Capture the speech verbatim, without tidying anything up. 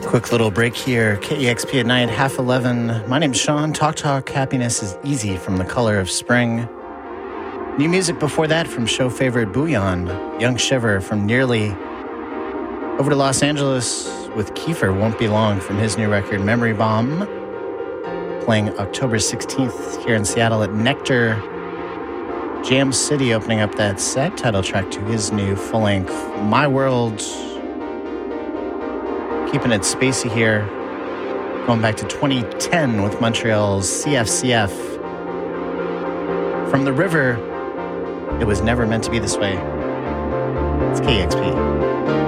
Quick little break here. K E X P at night, half eleven. My name's Sean. Talk Talk Happiness is Easy from The Color of Spring. New music before that from show favorite Bouillon, Young Shiver from Nearly. Over to Los Angeles with Kiefer Won't Be Long from his new record Memory Bomb. Playing October sixteenth here in Seattle at Nectar. Jam City opening up that set, title track to his new full-length My World. Keeping it spacey here. Going back to twenty ten with Montreal's C F C F. From the River, It Was Never Meant to Be This Way. It's K E X P.